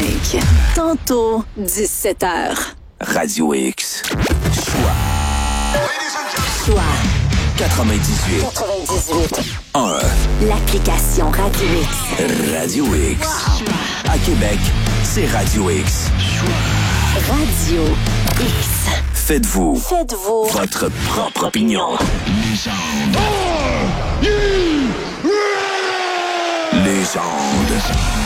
5. Tantôt, 17h. Radio X. Choix 98. 1. L'application Radio X. Radio X. À Québec, c'est Radio X. Radio X. Faites-vous votre propre opinion. Légende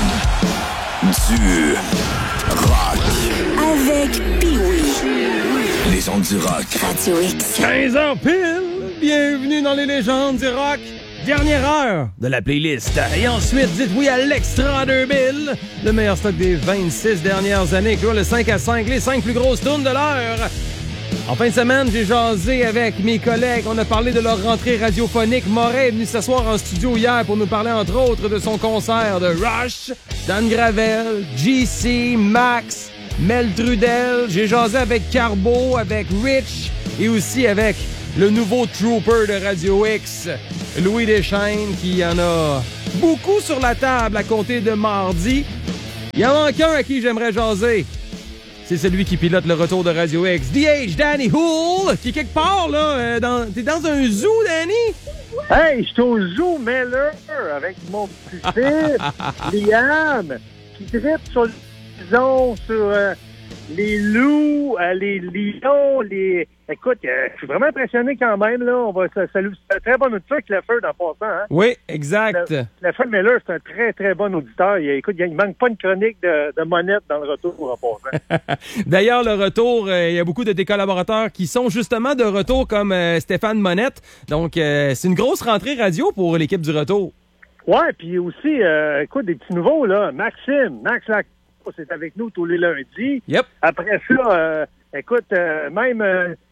du rock. Avec Pee-Wee. Légende du rock. Radio X. 15h pile, bienvenue dans les légendes du rock. Dernière heure de la playlist. Et ensuite, dites oui à l'Extra 2000, le meilleur stock des 26 dernières années, incluant le 5 à 5, les 5 plus grosses tunes de l'heure. En fin de semaine, j'ai jasé avec mes collègues. On a parlé de leur rentrée radiophonique. Moret est venu s'asseoir en studio hier pour nous parler, entre autres, de son concert de Rush, Dan Gravel, GC, Max, Mel Trudel. J'ai jasé avec Carbo, avec Rich et aussi avec le nouveau trooper de Radio X, Louis Deschaines, qui en a beaucoup sur la table à compter de mardi. Il y en manque un à qui j'aimerais jaser. C'est celui qui pilote le retour de Radio X, DH Danny Houle, qui est quelque part, là, t'es dans un zoo, Danny? Hey, je suis au zoo Miller avec mon petit-fils, Liam, qui tripe sur le bison, sur les loups, les lions, les... Écoute, je suis vraiment impressionné quand même, là. C'est un très bon auditeur, Clifford, en passant, hein? Oui, exact. Clifford Miller, c'est un très, très bon auditeur. Écoute, il manque pas une chronique de Monette dans le retour, en passant. D'ailleurs, le retour, il y a beaucoup de tes collaborateurs qui sont justement de retour, comme Stéphane Monette. Donc, c'est une grosse rentrée radio pour l'équipe du retour. Ouais, puis aussi, écoute, des petits nouveaux, là. Max Lac, c'est avec nous tous les lundis. Yep. Après ça, écoute, même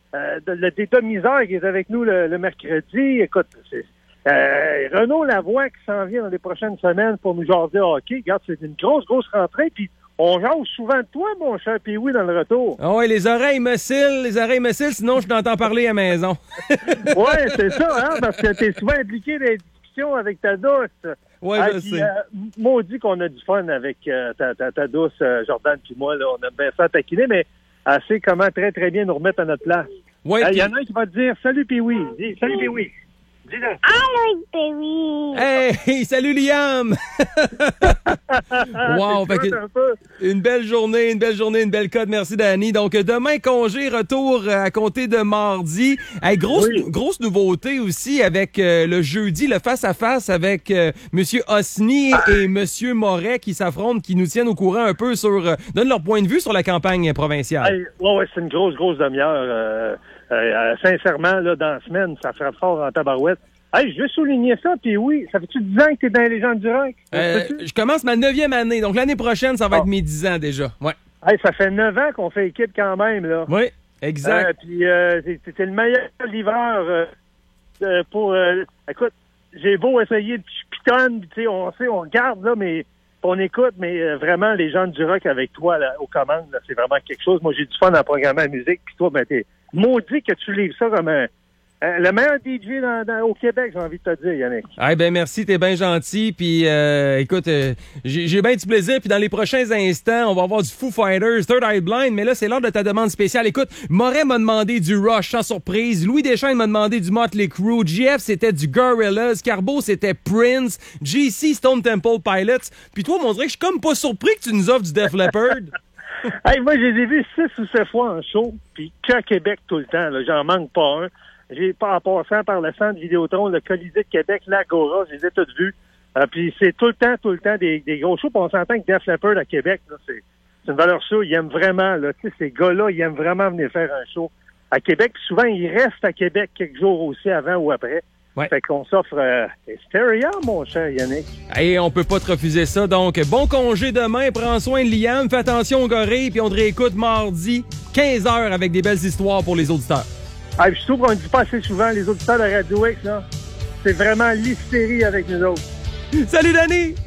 le détomiseur qui est avec nous le mercredi. Écoute, c'est Renaud Lavoie qui s'en vient dans les prochaines semaines pour nous jaser hockey. Regarde, c'est une grosse rentrée. Puis on jase souvent de toi, mon cher Pee-Wee, dans le retour. Ah ouais, les oreilles me cillent, sinon je t'entends parler à la maison. Ouais, c'est ça, hein, parce que t'es souvent impliqué dans les discussions avec ta douce. Ouais, je sais. Maudit qu'on a du fun avec ta douce, Jordan puis moi, là. On aime bien ça taquiner, mais elle sait comment très, très bien nous remettre à notre place. Ouais, il y en a un qui va te dire « Salut, Pee-Wee ». Dis « Salut, Pee-Wee ». Dis-le. Allô, Pee-Wee. Hey, salut Liam! Wow, fait que une belle journée, une belle cote. Merci, Danny. Donc, demain, congé, retour à compter de mardi. Hey, grosse nouveauté aussi avec le jeudi, le face-à-face avec Monsieur Osni et Monsieur Moret qui s'affrontent, qui nous tiennent au courant un peu sur... donnent leur point de vue sur la campagne provinciale. Hey, ouais, c'est une grosse demi-heure. Sincèrement, là, dans la semaine, ça fera fort en tabarouette. Hey, je veux souligner ça, puis oui, ça fait-tu 10 ans que t'es dans les légendes du rock? Je commence ma 9e année, donc l'année prochaine, ça va être mes 10 ans déjà. Ouais. Hey, ça fait 9 ans qu'on fait équipe quand même, là. Oui, exact. Puis t'es le meilleur livreur pour... écoute, j'ai beau essayer de pitonne, tu sais, on sait, on regarde, là, mais on écoute, mais vraiment, les gens du rock avec toi, là, aux commandes, là, c'est vraiment quelque chose. Moi, j'ai du fun à programmer la musique, puis toi, ben, t'es maudit que tu livres ça comme le meilleur DJ au Québec, j'ai envie de te dire, Yannick. Ah ben merci, t'es bien gentil. Puis écoute, j'ai bien du plaisir. Puis dans les prochains instants, on va avoir du Foo Fighters, Third Eye Blind. Mais là, c'est l'heure de ta demande spéciale. Écoute, Moret m'a demandé du Rush sans surprise. Louis Deschaines m'a demandé du Motley Crue. GF, c'était du Gorillaz. Carbo, c'était Prince. GC, Stone Temple Pilots. Puis toi, on dirait que je suis comme pas surpris que tu nous offres du Def Leppard. Hey, moi, je les ai vus 6 ou 7 fois en show. Puis qu'à Québec tout le temps, là, j'en manque pas un. J'ai pas en passant par le centre Vidéotron, le Colisée de Québec, l'Agora, je les ai tous vus. Puis c'est tout le temps des gros shows. Puis on s'entend que Def Leppard à Québec, là, c'est une valeur sûre. Ils aiment vraiment, là, tu sais, ces gars-là, ils aiment vraiment venir faire un show à Québec. Puis souvent, ils restent à Québec quelques jours aussi, avant ou après. Ouais. Fait qu'on s'offre Hysteria, mon cher Yannick. Hey, on peut pas te refuser ça. Donc, bon congé demain. Prends soin de Liam. Fais attention aux gorilles. Puis on te réécoute mardi, 15h, avec des belles histoires pour les auditeurs. Ah, je trouve qu'on ne dit pas assez souvent, les auditeurs de Radio X, là. C'est vraiment l'hystérie avec nous autres. Salut, Danny!